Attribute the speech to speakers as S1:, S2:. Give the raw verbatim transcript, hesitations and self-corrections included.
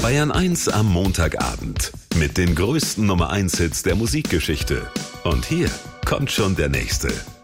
S1: Bayern eins am Montagabend mit den größten Nummer eins Hits der Musikgeschichte. Und hier kommt schon der nächste.